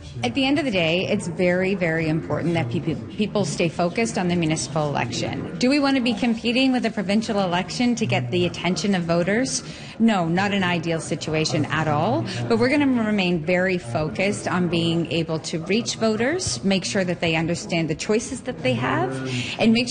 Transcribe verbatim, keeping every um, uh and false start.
At the end of the day, it's very, very important that people people stay focused on the municipal election. Do we want to be competing with a provincial election to get the attention of voters? No, not an ideal situation at all. But we're going to remain very focused on being able to reach voters, make sure that they understand the choices that they have, and make